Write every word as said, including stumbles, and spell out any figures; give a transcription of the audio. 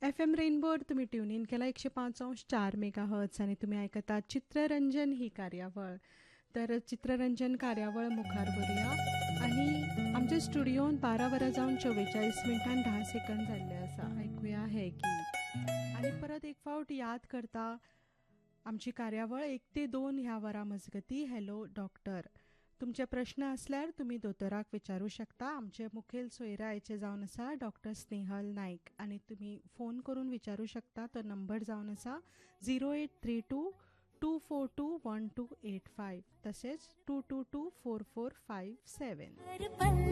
F M रेनबोवर तुम्ही tune in केला एकशे पाच अंश चार मेगा हर्ट्स आणि तुम्ही ऐकता चित्ररंजन ही कार्यावळ. तर चित्ररंजन कार्यावळ मुखार बरूया आणि आमच्या स्टुडिओन बारा वरां जावन चव्वेचाळीस मिनटां धा सेकंद जाल्ले आसा. ऐकुया हे गीत आणि परत एक फावट याद करता आमची कार्यावळ एक ते दोन ह्या वरां मजगती. हॅलो डॉक्टर, तुमचे प्रश्न असल्यार तुम्ही दोतोराक विचारू शकता. आमचे मुखेल सोयरे आयचे जावन आसा डॉक्टर स्नेहल नायक आणि तुम्ही फोन करून विचारू शकता. तो नंबर जावन आसा zero eight three to to four to one two eight five तसेच to to to four four five seven.